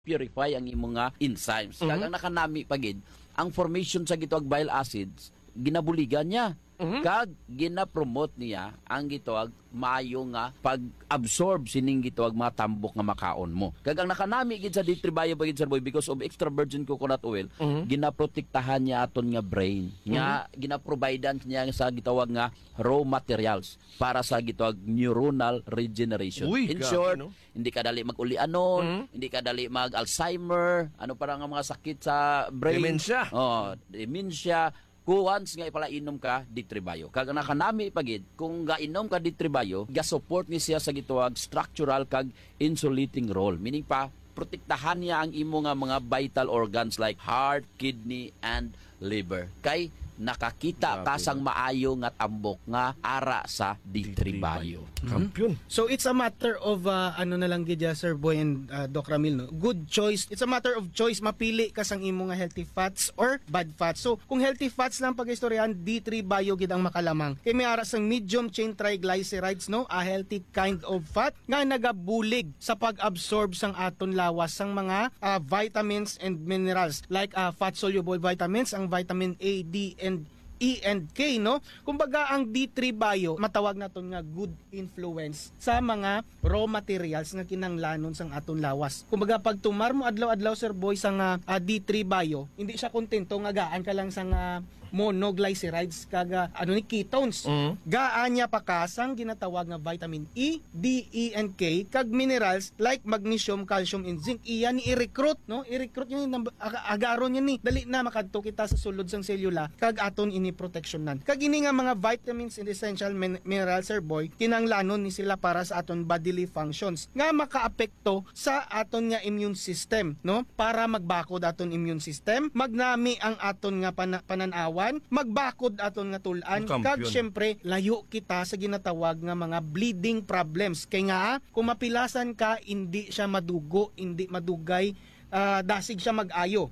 purify ang imong nga enzymes. Kaya ang nakanami pagid, ang formation sa gitawag bile acids, ginabuligan niya. Kag gina-promote niya ang gitawag maayo nga pag-absorb sining gitawag mga tambok nga makaon mo. Kag ang nakanami gid sa D3 Bio pagid sir boy because of extra virgin coconut oil, ginaprotektahan niya aton nga brain. Nga gina-providean niya sa gitawag nga raw materials para sa gitawag neuronal regeneration. Uy, in short, hindi ka dali mag-uli-anon, hindi ka dali mag-Alzheimer, ano para nga mga sakit sa brain. Dementia. Oh, dementia. Kung once nga ipalainom ka, D3 Bio. Kag nakanami pagid, kung gainom ka D3 Bio, ga-support ni siya sa gitawag structural kag insulating role. Meaning pa, protektahan niya ang imo nga mga vital organs like heart, kidney, and liver. Kay nakakita kasang maayo nga tambok nga ara sa D3 Bio. Kampiyon. So it's a matter of ano na lang gid Sir Boy and Doc Ramil, no? Good choice. It's a matter of choice, mapili ka sang imo nga healthy fats or bad fats. So kung healthy fats lang pag-istoryahan, D3 Bio gid ang makalamang. Kay may ara sang medium chain triglycerides, no? A healthy kind of fat nga nagabulig sa pag-absorb sang aton lawas sang mga vitamins and minerals like fat soluble vitamins, ang vitamin A, D, and E and K, no? Kumbaga ang D3 Bio matawag naton nga good influence sa mga raw materials nga kinanglanon sang aton lawas. Kumbaga pag tumar mo adlaw-adlaw Sir Boy sang D3 Bio, hindi siya kontento nga gaan ka lang sang monoglycerides kaga ano ni ketones. Gaan niya pa kasang ginatawag nga vitamin E, D, E and K kag minerals like magnesium, calcium and zinc. Iyan ni i-recruit, no? I-recruit niya ni agaron niya ni dali na makadto kita sa sulod sang selula kag aton ini protectionan. Kag ini nga mga vitamins and essential minerals Sir Boy, kinanglanon ni sila para sa aton bodily functions nga makaapekto sa aton nga immune system, no? Para magbakod aton immune system, magnami ang aton nga pananawan, magbakod aton nga tulan, kag syempre layo kita sa ginatawag nga mga bleeding problems. Kay nga kung mapilasan ka, hindi siya madugo, hindi madugay, dasig siya mag-ayo.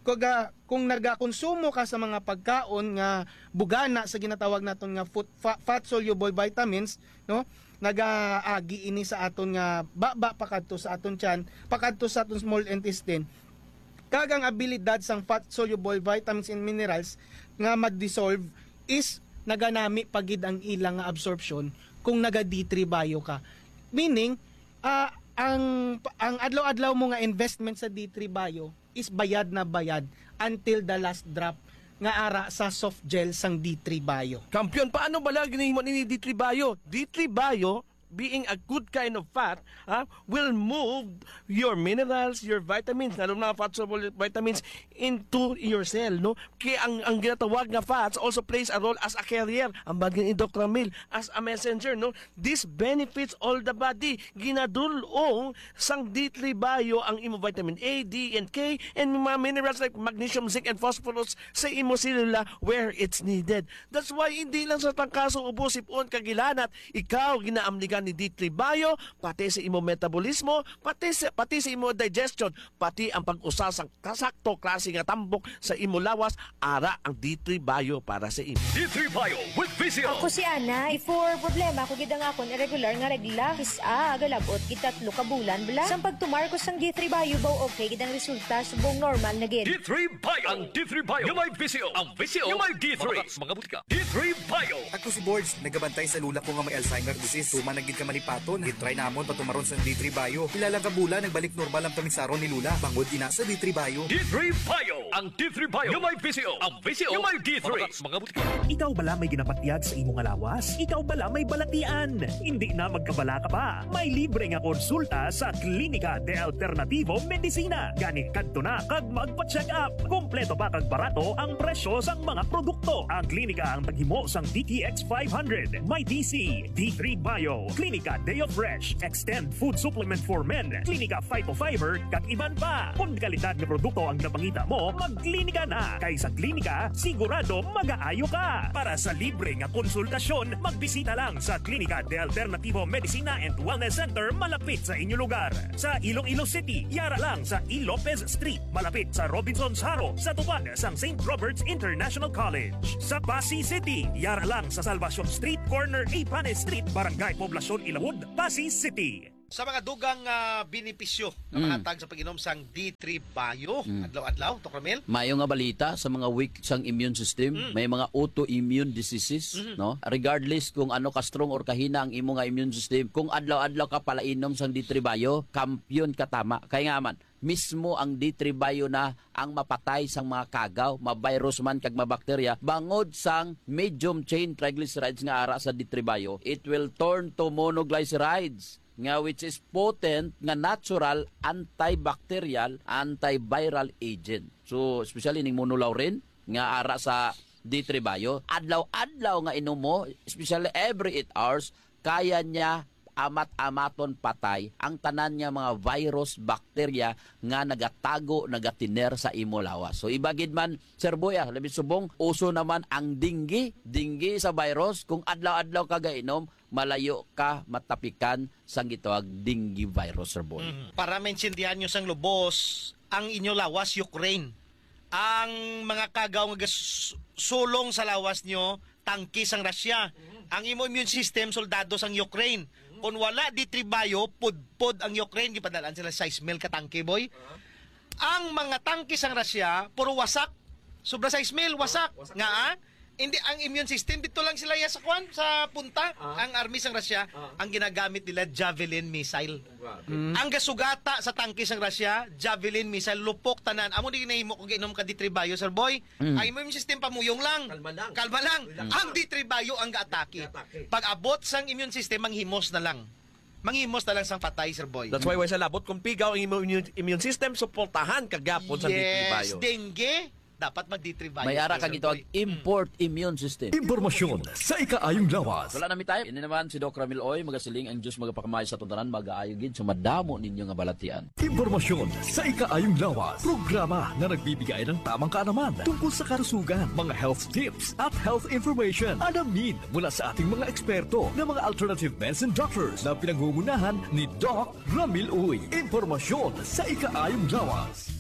Kung nagakonsumo ka sa mga pagkaon nga bugana sa ginatawag naton nga fat soluble vitamins, no, nagaagi ini sa aton nga baba pakadto sa aton tiyan, pakadto sa aton small intestine. Kagang abilidad sang fat soluble vitamins and minerals nga ma-dissolve is naganami pagid ang ilang nga absorption kung naga D3 Bio ka. Meaning ang adlaw-adlaw mo nga investment sa D3 Bio is bayad na bayad until the last drop nga ara sa soft gel sang D3 Bio. Kampiyon, paano bala ginahimo ni D3 Bio? D3 Bio, being a good kind of fat, will move your minerals, your vitamins, lalo na fat soluble vitamins into your cell, no? Kaya ang ginatawag nga fats also plays a role as a carrier, ang bagay ni Dr. Ramil, as a messenger, no? This benefits all the body. Ginadulong sang D3 Bio ang imo vitamin A, D, and K, and mga minerals like magnesium, zinc, and phosphorus sa imo selula where it's needed. That's why hindi lang sa tangkaso ubo sipon kagilanat, ikaw ginaamnigan ni D3 Bio, pati sa imo metabolismo, pati sa imo digestion, pati ang pag-usa sang kasakto klase nga tambok sa imo lawas, ara ang D3 Bio para sa imo. D3 Bio with Visio. Ako si Ana, for problema ko gid nga akon irregular nga regla, agalabot kitatlo ka bulan bala. Sang pagtumar ko sang D3 Bio baw okay gid ang resulta subong normal na gid. D3 Bio. Ang D3 Bio. Yung may Visio. Ang Visio. Yung may D3. Mga butika. D3 Bio. Ako si Boards, nagabantay sa lula ko nga may Alzheimer disease. Tuman nagid ka manipaton. Gitry namon patumaron sa D3 Bio. Kilalang kabula nagbalik normal ang tamisaron ni lula. Bangod ina sa D3 Bio. D3 Bio. Ang D3 Bio. Yung may Visio. Ang Visio. Yung may D3. Mga butika. Ikaw bala may ginapatyag sa imong lawas? Ikaw bala may balatian? Hindi na magkabala ka pa. May libre nga konsulta sa Klinika de Alternativo Medicina. Gani kadto na kag magpa-check up. Kompleto pa kag barato ang presyo sang mga produkto. Ang klinika ang taghimo sang DTX 500, may DC, D3 Bio, Klinika Deo Fresh, Extend Food Supplement for Men, Klinika Phytofiber, kag iban pa. Kung kalidad nga produkto ang napangita mo, magklinika na. Kay sa klinika, sigurado mag-aayo ka. Para sa libre nga konsultasyon, magbisita lang sa Klinika de Alternativo Medicina and Wellness Center malapit sa inyong lugar. Sa Iloilo City, yara lang sa E. Lopez Street, malapit sa Robinson's Haro, sa tupad sang St. Robert's International College. Sa Pasig City, yara lang sa Salvacion Street, corner Ipane Street, Barangay Poblacion Ilawod, Pasig City. Sa mga dugang benepisyo na mahatag sa pag-inom sang D3 Bio, adlaw-adlaw, Dr. Mel. Mayo nga balita sa mga weak sang immune system, may mga autoimmune diseases, no? Regardless kung ano ka strong or kahina ang imo nga immune system, kung adlaw-adlaw ka pala inom sang D3 Bio, kampiyon ka tama. Kaya nga man, mismo ang D3 Bio na ang mapatay sang mga kagaw, ma-virus man kag mabakterya, bangod sang medium chain triglycerides nga ara sa D3 Bio, it will turn to monoglycerides nga which is potent nga natural antibacterial antiviral agent. So especially ning monolaurin nga ara sa D3 Bio, adlaw-adlaw nga inom mo, especially every 8 hours, kaya niya amat-amaton patay ang tanan nga mga virus, bakterya nga nagatago, nagatiner sa imo lawas. So ibagid man, Sir Boy, labi subong, uso naman ang dinggi sa virus. Kung adlaw-adlaw ka gainom, malayo ka matapikan sang gitawag dengue virus, Sir Boy. Para maintindihan nyo sang lubos, ang inyo lawas, Ukraine. Ang mga kagaw nga sulong sa lawas nyo, tangki sang Russia. Ang imo immune system, soldado sang Ukraine. Kung wala D3 Bio, pud ang Ukraine, gipadalaan sila 6,000 ka tangke, boy. Ang mga tangke sang Russia, puro wasak. Sobra 6,000, wasak. Nga, hindi ang immune system dito lang sila sa sa punta. Ang army sang Russia, ang ginagamit nila Javelin missile. Ang gasugata sa tangke sang Russia, Javelin missile, lupok tanan. Amo di ginahimo kung ginom ka D3 Bio, Sir Boy. Ang immune system pamuyong lang. Kalma lang. Ang D3 Bio ang gaatake. Pag abot sang immune system, manghimos na lang. Manghimos na lang sang patay, Sir Boy. That's why sa labot kung pigaw ang immune system, suportahan kagapon sa D3 Bio. Yes, dengue, dapat mag-D3 Bio. May ara ka gitawag import immune system. Impormasyon sa ikaayong lawas. Wala nami tayo. Ini naman si Doc Ramil Oy, magasiling ang Diyos magapakamay sa tuntanan, mag-aayogin, sumadamo ninyo nga balatian. Impormasyon sa ikaayong lawas. Programa na nagbibigay ng tamang kaalaman tungkol sa karusugan, mga health tips at health information. Alamin mula sa ating mga eksperto na mga alternative medicine doctors na pinangungunahan ni Doc Ramil Uy. Impormasyon sa ikaayong lawas.